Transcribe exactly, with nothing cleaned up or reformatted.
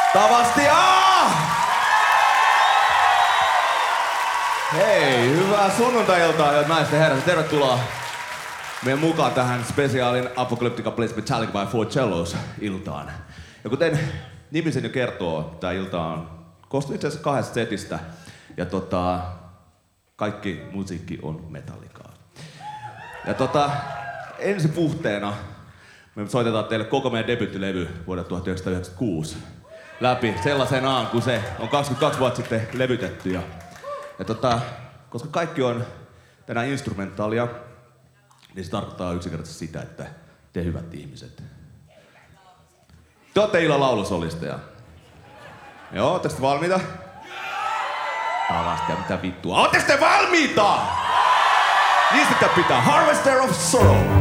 Tavasti aah! Hei, hyvää sunnuntai-iltaa, hyvät naiset ja herrat. Tervetuloa meidän mukaan tähän spesiaalin Apocalyptica Plays Metallica by Four Cellos -iltaan. Ja kuten nimisen jo kertoo, tää ilta on koostuu itse asiassa kahdesta setistä. Ja tota, kaikki musiikki on Metallicaa. Ja tota, ensi puhteena me soitetaan teille koko meidän debyyttilevy vuodelta tuhatyhdeksänsataayhdeksänkymmentäkuusi läpi sellaisenaan, kun se on kaksikymmentäkaksi vuotta sitten levytetty. Ja, ja tota, koska kaikki on tänään instrumentaalia, niin se tarkoittaa yksinkertaisesti sitä, että te hyvät ihmiset. Te ootte illan laulusolisteja. Joo, ootteko te valmiita? Alasti ja mitä vittua. Ootteko te valmiita? Niin sitä pitää. Harvester of Sorrow.